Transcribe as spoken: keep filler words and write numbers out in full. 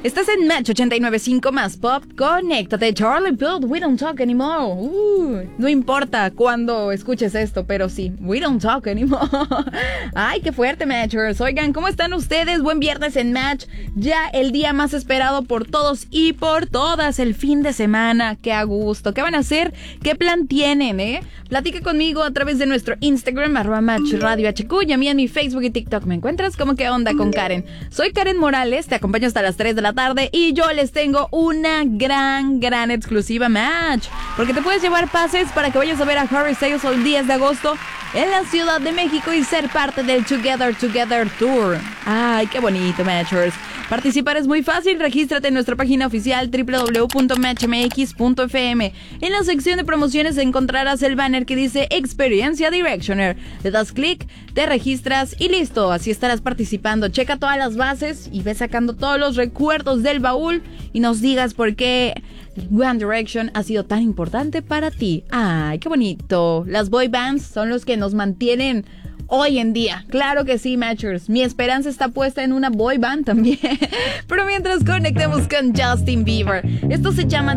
Estás en Match ochenta y nueve punto cinco más Pop. Conéctate, Charlie Puth, We Don't Talk Anymore. Uh, no importa cuándo escuches esto, pero sí, We Don't Talk Anymore. Ay, qué fuerte, Matchers. Oigan, ¿cómo están ustedes? Buen viernes en Match. Ya el día más esperado por todos y por todas, el fin de semana. Qué a gusto. ¿Qué van a hacer? ¿Qué plan tienen, eh? Platica conmigo a través de nuestro Instagram, arroba Match Radio H Q, y a mí en mi Facebook y TikTok. ¿Me encuentras? ¿Cómo qué onda con Karen? Soy Karen Morales, te acompaño hasta las tres de la tarde y yo les tengo una gran, gran exclusiva, Match, porque te puedes llevar pases para que vayas a ver a Harry Styles el diez de agosto en la Ciudad de México y ser parte del Together Together Tour. Ay, qué bonito, Matchers. Participar es muy fácil, regístrate en nuestra página oficial doble u doble u doble u punto match m x punto f m. En la sección de promociones encontrarás el banner que dice Experiencia Directioner. Le das clic, te registras y listo, así estarás participando. Checa todas las bases y ve sacando todos los recuerdos del baúl y nos digas por qué One Direction ha sido tan importante para ti. Ay, qué bonito. Las boy bands son los que nos mantienen hoy en día. Claro que sí, Matchers. Mi esperanza está puesta en una boy band también. Pero mientras conectemos con Justin Bieber. Esto se llama